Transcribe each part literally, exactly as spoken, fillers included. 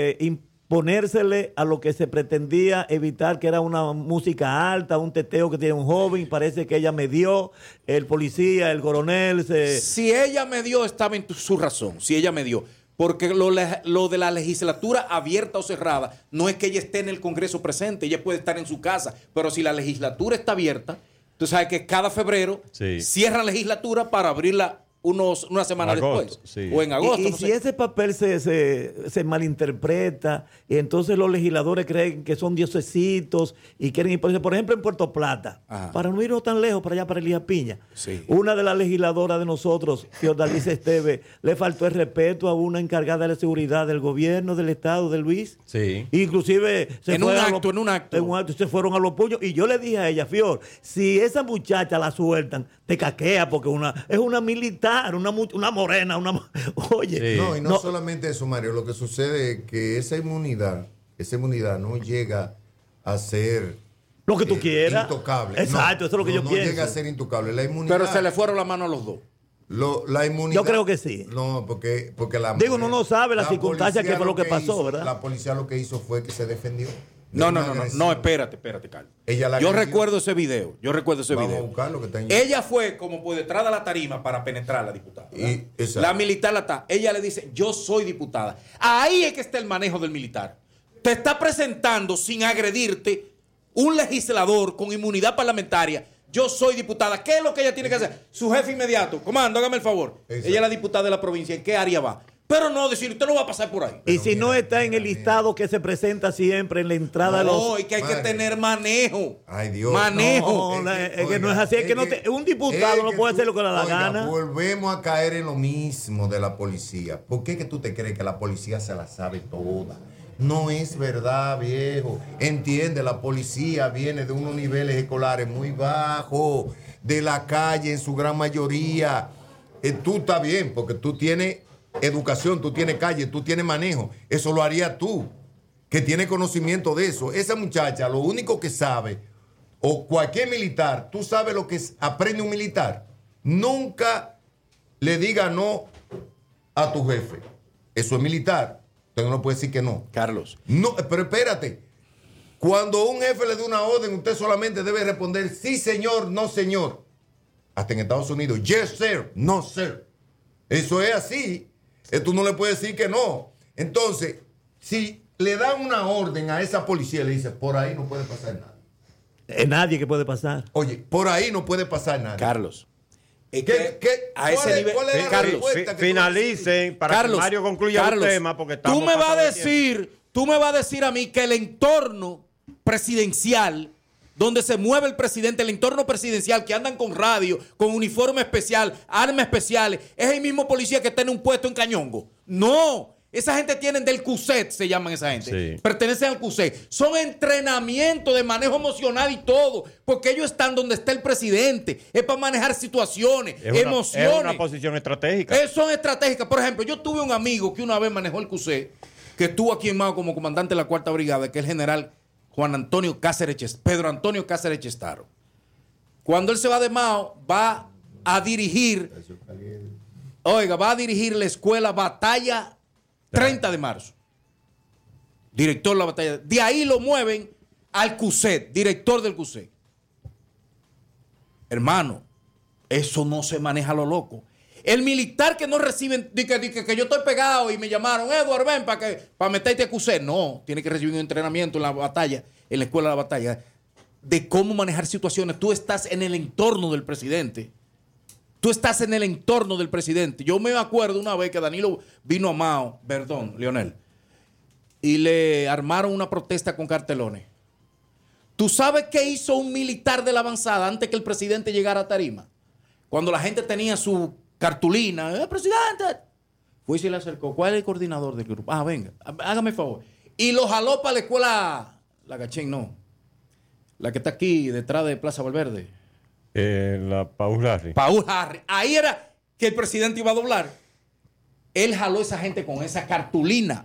eh, imponérsele a lo que se pretendía evitar, que era una música alta, un teteo que tiene un joven. Parece que ella me dio, el policía, el coronel. Se... Si ella me dio, estaba en tu, su razón. Si ella me dio. Porque lo, lo de la legislatura abierta o cerrada no es que ella esté en el Congreso presente, ella puede estar en su casa. Pero si la legislatura está abierta, tú sabes que cada febrero sí. cierran la legislatura para abrirla unos, una semana agosto, después. Sí. O en agosto. Y, y no si sé. ese papel se, se, se malinterpreta, y entonces los legisladores creen que son diosesitos y quieren ir, por ejemplo, en Puerto Plata, Ajá. para no irnos tan lejos, para allá, para Elías Piña. Sí. Una de las legisladoras de nosotros, Fiordalice Esteve, le faltó el respeto a una encargada de la seguridad del gobierno, del Estado, de Luis. Sí. Inclusive se en, un acto, los, en un acto, en un acto, se fueron a los puños. Y yo le dije a ella, Fior, si esa muchacha la sueltan, te caquea, porque una es una militar, una, una morena, una... Oye. Sí. No, y no, no solamente eso, Mario. Lo que sucede es que esa inmunidad, esa inmunidad no llega a ser... Lo que tú eh, quieras. Intocable. Exacto, no, eso es lo que no, yo no pienso. No llega a ser intocable. La inmunidad... Pero se le fueron las manos a los dos. Lo, la inmunidad... Yo creo que sí. No, porque, porque la... Digo, uno no sabe la, la circunstancia que fue lo que, que pasó, hizo, ¿verdad? La policía lo que hizo fue que se defendió. No, no, no, no, no, espérate, espérate, Carlos. Ella la yo recuerdo ese video, yo recuerdo ese Vamos video. A buscar lo que está en... Ella fue como por detrás de la tarima para penetrar a la diputada. Y, la militar la está. Ella le dice, yo soy diputada. Ahí es que está el manejo del militar. Te está presentando sin agredirte un legislador con inmunidad parlamentaria. Yo soy diputada. ¿Qué es lo que ella tiene que hacer? Su jefe inmediato. Comando, hágame el favor. Exacto. Ella es la diputada de la provincia. ¿En qué área va? Pero no decir, usted no va a pasar por ahí. Y Pero si mira, no está en el listado que se presenta siempre en la entrada no, de los... No, y que hay Madre. que tener manejo. Ay, Dios. Manejo. No, es, que, es que no es así. Es, es que, no te, un diputado no puede tú, hacer lo que le da la oiga, gana. Volvemos a caer en lo mismo de la policía. ¿Por qué que tú te crees que la policía se la sabe toda? No es verdad, viejo. Entiende, la policía viene de unos niveles escolares muy bajos, de la calle en su gran mayoría. Eh, tú estás bien, porque tú tienes... educación, tú tienes calle, tú tienes manejo. Eso lo harías tú, que tienes conocimiento de eso. Esa muchacha, lo único que sabe, o cualquier militar, tú sabes lo que es, aprende un militar. Nunca le diga no a tu jefe. Eso es militar. Usted no puede decir que no. Carlos. No, pero espérate. Cuando un jefe le da una orden, usted solamente debe responder sí, señor, no, señor. Hasta en Estados Unidos, yes, sir, no, sir. Eso es así. Tú no le puedes decir que no. Entonces, si le dan una orden a esa policía, le dice, por ahí no puede pasar nada. Es nadie que puede pasar. Oye, por ahí no puede pasar nada. Carlos. ¿Qué, qué, qué, a ese nivel, ¿cuál es la Carlos, respuesta que finalicen para Carlos, que Mario concluya Carlos, el tema, porque estamos tú me vas a decir, tú me vas a decir a mí que el entorno presidencial donde se mueve el presidente, el entorno presidencial, que andan con radio, con uniforme especial, armas especiales, es el mismo policía que está en un puesto en Cañongo. No, esa gente tienen del C U S E T, se llaman esa gente. Sí. Pertenecen al C U S E T. Son entrenamiento de manejo emocional y todo, porque ellos están donde está el presidente. Es para manejar situaciones, es emociones. Una, es una posición estratégica. Es, son estratégicas. Por ejemplo, yo tuve un amigo que una vez manejó el C U S E T, que estuvo aquí en Mao como comandante de la Cuarta Brigada, que es el general Juan Antonio Cáceres, Pedro Antonio Cáceres Chestaro. Cuando él se va de Mao, va a dirigir, oiga, va a dirigir la escuela Batalla treinta de marzo. Director de la batalla. De ahí lo mueven al C U S E T, director del C U S E T. Hermano, eso no se maneja a lo loco. El militar que no recibe, que, que, que yo estoy pegado y me llamaron, Eduardo, ven para que para meterte a C U S E T. No, tiene que recibir un entrenamiento en la batalla, en la escuela de la batalla, de cómo manejar situaciones. Tú estás en el entorno del presidente. Tú estás en el entorno del presidente. Yo me acuerdo una vez que Danilo vino a Mao, perdón, Leonel, y le armaron una protesta con cartelones. ¿Tú sabes qué hizo un militar de la avanzada antes que el presidente llegara a tarima? Cuando la gente tenía su cartulina, eh, presidente, fue y se le acercó. ¿Cuál es el coordinador del grupo? Ah, venga, hágame el favor. Y lo jaló para la escuela, la Gachén, no, la que está aquí detrás de Plaza Valverde. Eh, la Paul Harry. Paul Harry. Ahí era que el presidente iba a doblar. Él jaló a esa gente con esa cartulina.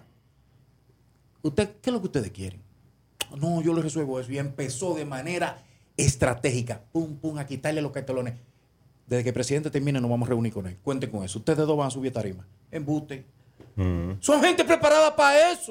¿Usted qué es lo que ustedes quieren? No, yo le resuelvo eso. Y empezó de manera estratégica, pum, pum, a quitarle los cartelones. Desde que el presidente termine nos vamos a reunir con él. Cuenten con eso. Ustedes dos van a subir a tarima. Embuste. Mm. Son gente preparada para eso.